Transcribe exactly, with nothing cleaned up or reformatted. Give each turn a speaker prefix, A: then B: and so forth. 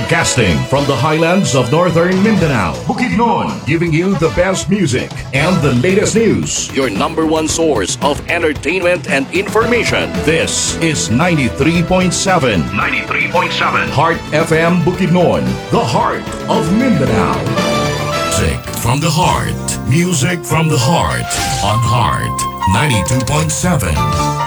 A: Broadcasting from the highlands of northern Mindanao, Bukidnon, giving you the best music and the latest news. Your number one source of entertainment and information. This is ninety-three point seven. ninety-three point seven. Heart F M Bukidnon, the heart of Mindanao. Music from the heart. Music from the heart. On Heart ninety-two point seven.